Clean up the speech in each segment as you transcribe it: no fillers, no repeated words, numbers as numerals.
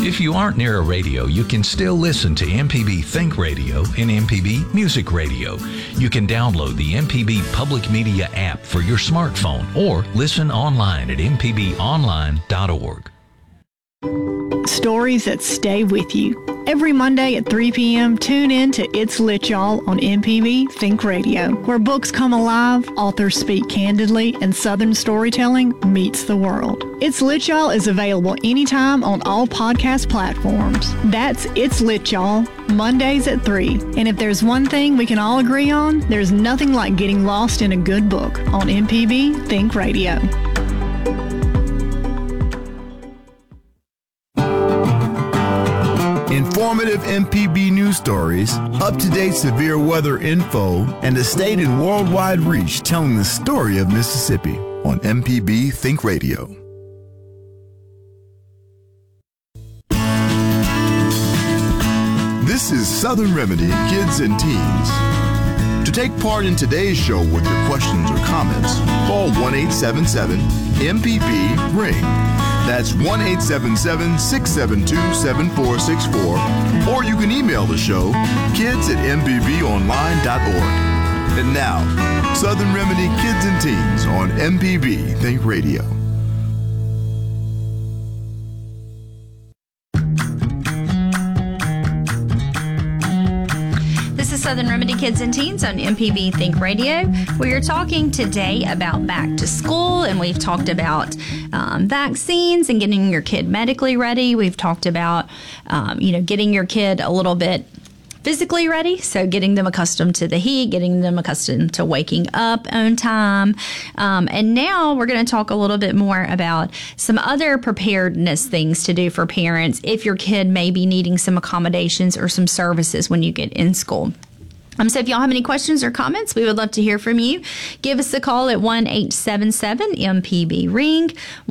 If you aren't near a radio, you can still listen to MPB Think Radio and MPB Music Radio. You can download the MPB Public Media app for your smartphone or listen online at mpbonline.org. Stories that stay with you. Every Monday at 3 p.m., tune in to It's Lit Y'all on MPB Think Radio, where books come alive, authors speak candidly, and Southern storytelling meets the world. It's Lit Y'all is available anytime on all podcast platforms. That's It's Lit Y'all, Mondays at 3. And if there's one thing we can all agree on, there's nothing like getting lost in a good book on MPB Think Radio. Informative MPB news stories, up-to-date severe weather info, and a state and worldwide reach telling the story of Mississippi on MPB Think Radio. This is Southern Remedy Kids and Teens. To take part in today's show with your questions or comments, call 1-877-MPB-RING. That's 1-877-672-7464. Or you can email the show, kids@mpbonline.org. And now, Southern Remedy Kids and Teens on MPB Think Radio. Southern Remedy Kids and Teens on MPB Think Radio. We are talking today about back to school, and we've talked about vaccines and getting your kid medically ready. We've talked about, getting your kid a little bit physically ready, so getting them accustomed to the heat, getting them accustomed to waking up on time. And now we're going to talk a little bit more about some other preparedness things to do for parents if your kid may be needing some accommodations or some services when you get in school. So if y'all have any questions or comments, we would love to hear from you. Give us a call at 1-877-MPB-RING,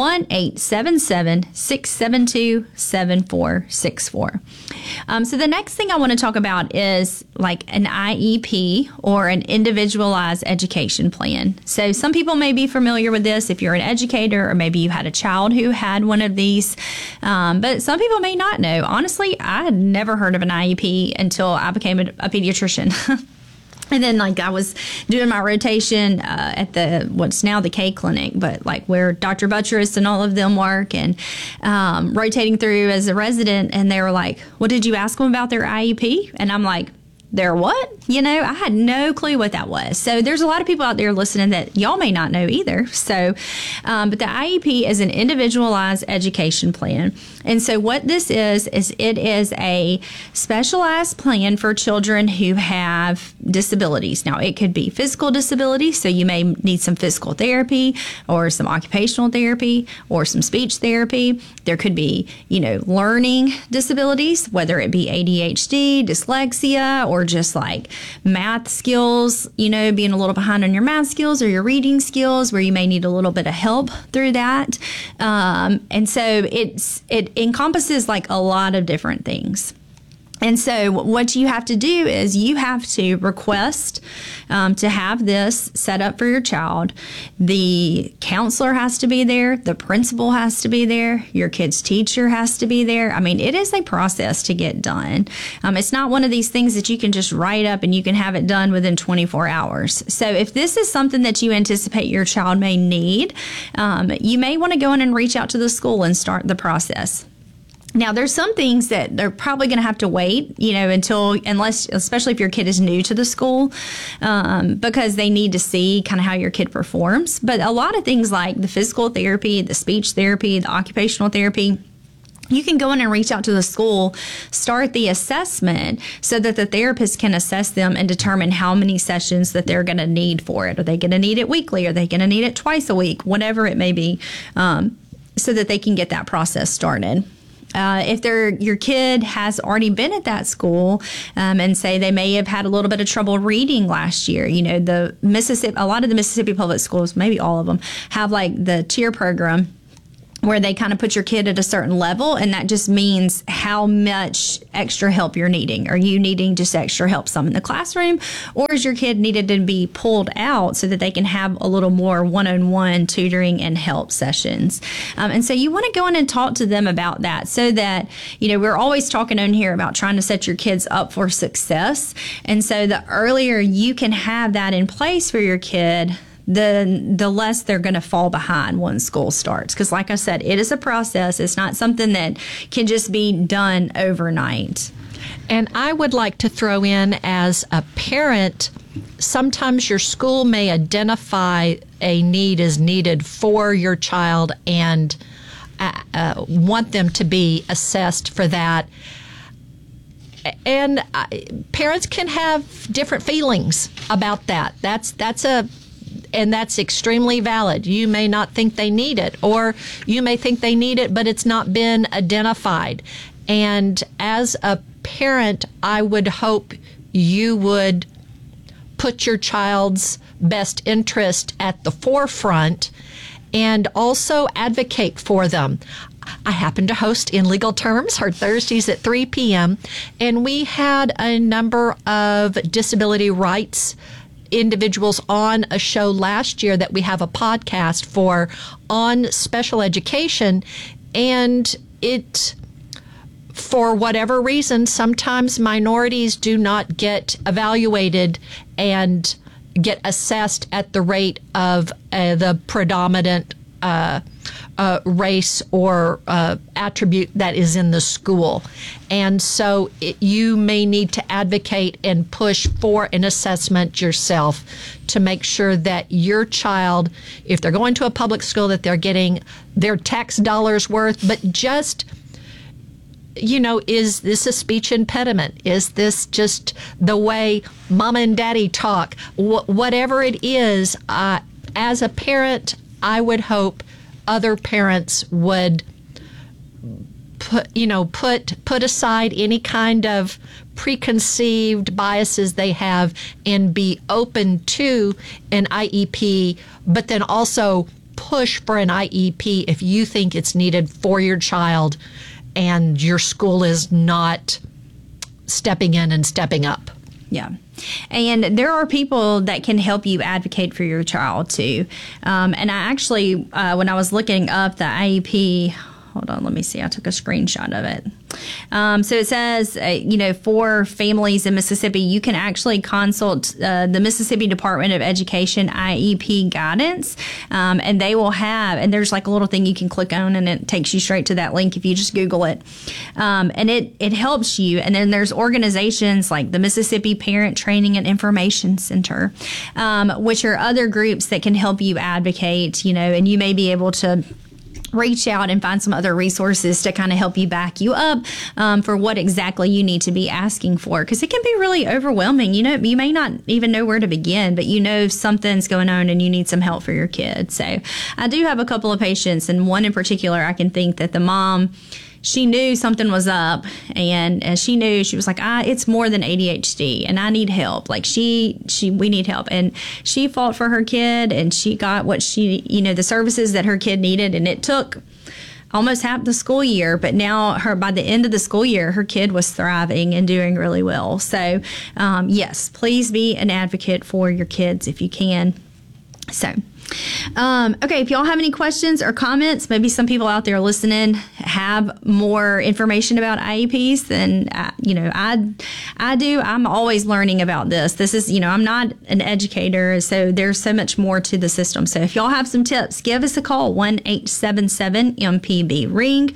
1-877-672-7464. So the next thing I want to talk about is like an IEP or an individualized education plan. So some people may be familiar with this if you're an educator, or maybe you had a child who had one of these, but some people may not know. Honestly, I had never heard of an IEP until I became a pediatrician. And then, I was doing my rotation at what's now the K Clinic, but where Dr. Buttress and all of them work, and rotating through as a resident, and they were like, "What did you ask them about their IEP?" And I'm like, "Their what?" I had no clue what that was. So there's a lot of people out there listening that y'all may not know either. So, but the IEP is an individualized education plan. And so what this is it is a specialized plan for children who have disabilities. Now, it could be physical disabilities, so you may need some physical therapy or some occupational therapy or some speech therapy. There could be, learning disabilities, whether it be ADHD, dyslexia, or just math skills, being a little behind on your math skills or your reading skills, where you may need a little bit of help through that. And so it encompasses a lot of different things. And so what you have to do is you have to request to have this set up for your child. The counselor has to be there. The principal has to be there. Your kid's teacher has to be there. I mean, it is a process to get done. It's not one of these things that you can just write up and you can have it done within 24 hours. So if this is something that you anticipate your child may need, you may want to go in and reach out to the school and start the process. Now, there's some things that they're probably going to have to wait, unless, especially if your kid is new to the school, because they need to see kind of how your kid performs. But a lot of things like the physical therapy, the speech therapy, the occupational therapy, you can go in and reach out to the school, start the assessment so that the therapist can assess them and determine how many sessions that they're going to need for it. Are they going to need it weekly? Are they going to need it twice a week? Whatever it may be, so that they can get that process started. If your kid has already been at that school, and say they may have had a little bit of trouble reading last year, a lot of the Mississippi public schools, maybe all of them, have the TIER program, where they kind of put your kid at a certain level, and that just means how much extra help you're needing. Are you needing just extra help some in the classroom, or is your kid needed to be pulled out so that they can have a little more one-on-one tutoring and help sessions? And so you want to go in and talk to them about that, so that, we're always talking on here about trying to set your kids up for success. And so the earlier you can have that in place for your kid, the less they're going to fall behind when school starts. Because like I said, it is a process. It's not something that can just be done overnight. And I would like to throw in, as a parent, sometimes your school may identify a need as needed for your child and want them to be assessed for that. And parents can have different feelings about that. And that's extremely valid. You may not think they need it, or you may think they need it, but it's not been identified. And as a parent, I would hope you would put your child's best interest at the forefront and also advocate for them. I happen to host In Legal Terms, our Thursdays at 3 p.m., and we had a number of disability rights individuals on a show last year that we have a podcast for on special education. And it, for whatever reason, sometimes minorities do not get evaluated and get assessed at the rate of the predominant race or attribute that is in the school. And so you may need to advocate and push for an assessment yourself to make sure that your child, if they're going to a public school, that they're getting their tax dollars worth. But just, is this a speech impediment? Is this just the way mama and daddy talk? Whatever it is, as a parent, I would hope other parents would put aside any kind of preconceived biases they have and be open to an IEP, but then also push for an IEP if you think it's needed for your child and your school is not stepping in and stepping up. Yeah. And there are people that can help you advocate for your child too. And I actually, when I was looking up the IEP, hold on, let me see. I took a screenshot of it. So it says, for families in Mississippi, you can actually consult the Mississippi Department of Education IEP guidance, and they will have, and there's like a little thing you can click on, and it takes you straight to that link if you just Google it. And it helps you. And then there's organizations like the Mississippi Parent Training and Information Center, which are other groups that can help you advocate, and you may be able to reach out and find some other resources to kind of help you back you up for what exactly you need to be asking for, because it can be really overwhelming. You may not even know where to begin, but something's going on and you need some help for your kid. So I do have a couple of patients, and one in particular, I can think that the mom, she knew something was up, and she knew, she was like, it's more than ADHD and I need help. Like we need help. And she fought for her kid, and she got what the services that her kid needed. And it took almost half the school year, but now by the end of the school year, her kid was thriving and doing really well. So, yes, please be an advocate for your kids if you can. So, okay, if y'all have any questions or comments, maybe some people out there listening have more information about IEPs than, I do. I'm always learning about this. This is, I'm not an educator, so there's so much more to the system. So if y'all have some tips, give us a call, 1-877-MPB-RING,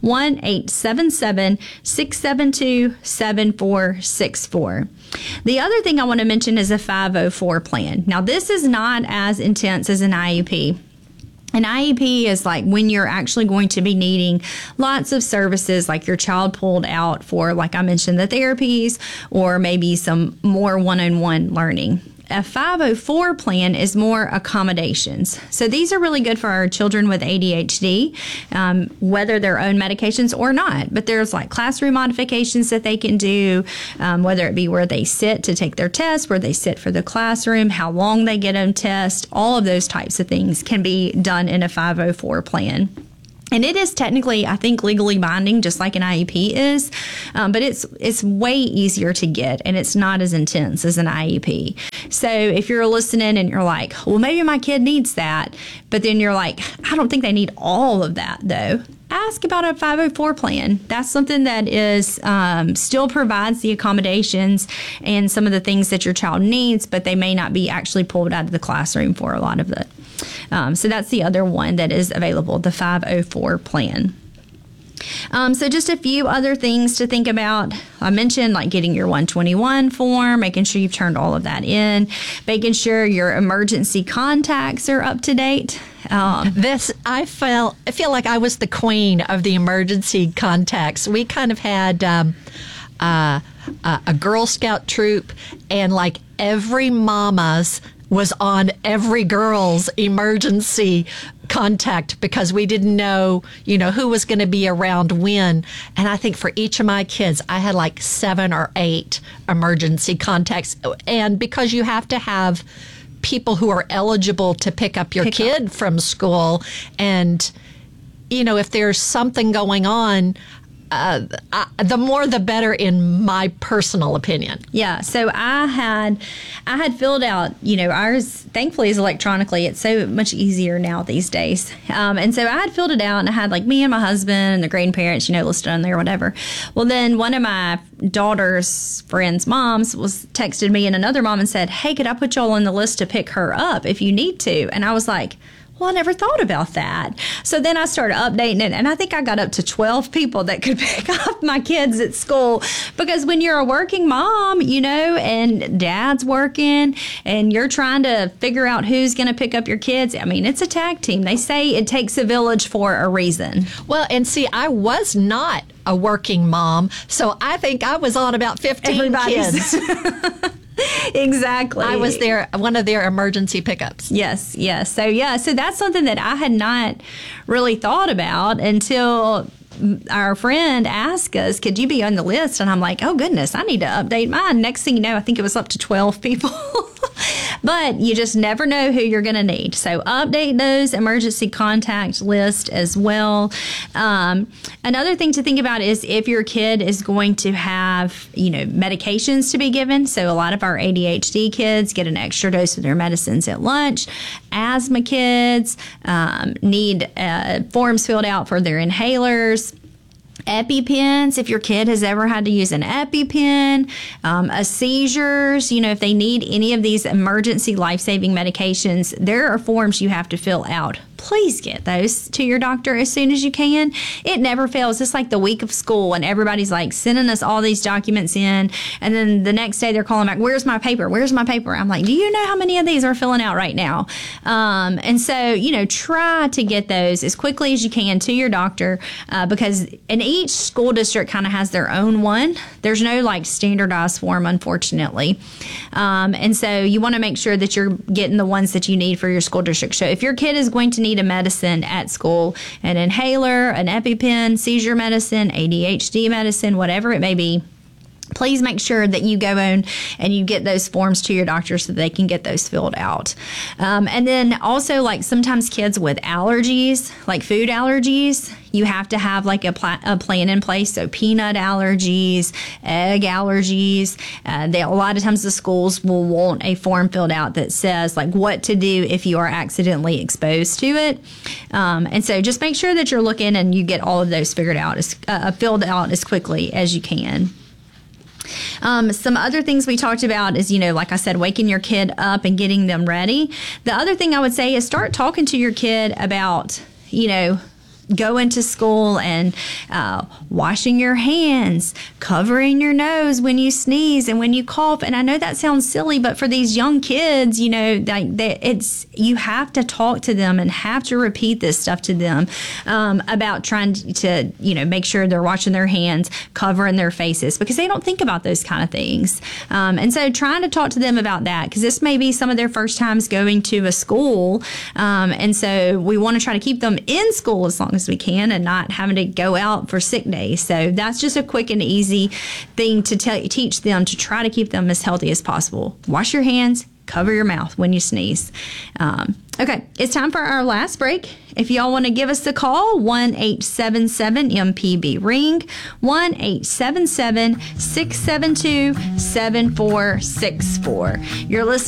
1-877-672-7464. The other thing I want to mention is a 504 plan. Now, this is not as intense as an IEP. An IEP is like when you're actually going to be needing lots of services, like your child pulled out for, like I mentioned, the therapies, or maybe some more one-on-one learning. A 504 plan is more accommodations. So these are really good for our children with ADHD, whether they're on medications or not. But there's like classroom modifications that they can do, whether it be where they sit to take their test, where they sit for the classroom, how long they get on test, all of those types of things can be done in a 504 plan. And it is technically, I think, legally binding, just like an IEP is, but it's way easier to get, and it's not as intense as an IEP. So if you're listening and you're like, well, maybe my kid needs that, but then you're like, I don't think they need all of that, though. Ask about a 504 plan. That's something that is still provides the accommodations and some of the things that your child needs, but they may not be actually pulled out of the classroom for a lot of it. So that's the other one that is available, the 504 plan. So just a few other things to think about. I mentioned like getting your 121 form, making sure you've turned all of that in, making sure your emergency contacts are up to date. I feel like I was the queen of the emergency contacts. We kind of had a Girl Scout troop, and like every mama's was on every girl's emergency contact because we didn't know, who was going to be around when. And I think for each of my kids, I had like 7 or 8 emergency contacts. And because you have to have people who are eligible to pick up your kid from school. And, if there's something going on, the more the better, in my personal opinion. Yeah. So I had filled out, ours thankfully is electronically. It's so much easier now these days. And so I had filled it out, and I had like me and my husband and the grandparents, listed on there or whatever. Well, then one of my daughter's friends' moms was texted me and another mom and said, hey, could I put y'all on the list to pick her up if you need to? And I was like, well, I never thought about that. So then I started updating it, and I think I got up to 12 people that could pick up my kids at school. Because when you're a working mom, and dad's working, and you're trying to figure out who's going to pick up your kids, I mean, it's a tag team. They say it takes a village for a reason. Well, and see, I was not a working mom, so I think I was on about 15 kids. Exactly. I was one of their emergency pickups. Yes. So that's something that I had not really thought about until our friend asked us, could you be on the list? And I'm like, oh goodness, I need to update mine. Next thing you know, I think it was up to 12 people. But you just never know who you're going to need. So update those emergency contact list as well. Another thing to think about is if your kid is going to have, medications to be given. So a lot of our ADHD kids get an extra dose of their medicines at lunch. Asthma kids need forms filled out for their inhalers. EpiPens, if your kid has ever had to use an EpiPen, seizures, if they need any of these emergency life-saving medications, there are forms you have to fill out. Please get those to your doctor as soon as you can. It never fails. It's like the week of school and everybody's like sending us all these documents in, and then the next day they're calling back, where's my paper? I'm like, do you know how many of these are filling out right now? And so, try to get those as quickly as you can to your doctor because each school district kind of has their own one. There's no like standardized form, unfortunately. And so you want to make sure that you're getting the ones that you need for your school district. So if your kid is going to need a medicine at school, an inhaler, an EpiPen, seizure medicine, ADHD medicine, whatever it may be, please make sure that you go in and you get those forms to your doctor so they can get those filled out. And then also, like sometimes kids with allergies, like food allergies, you have to have like a plan in place. So peanut allergies, egg allergies. A lot of times the schools will want a form filled out that says like what to do if you are accidentally exposed to it. And so just make sure that you're looking and you get all of those filled out as quickly as you can. Some other things we talked about is, like I said, waking your kid up and getting them ready. The other thing I would say is start talking to your kid about, going to school and washing your hands, covering your nose when you sneeze and when you cough. And I know that sounds silly, but for these young kids, you have to talk to them and have to repeat this stuff to them about trying to, make sure they're washing their hands, covering their faces, because they don't think about those kind of things. And so trying to talk to them about that, because this may be some of their first times going to a school. And so we want to try to keep them in school as long as we can and not having to go out for sick days. So that's just a quick and easy thing to teach them to try to keep them as healthy as possible. Wash your hands, cover your mouth when you sneeze. Okay, it's time for our last break. If y'all want to give us a call, 1-877-MPB-RING, 1-877-672-7464. You're listening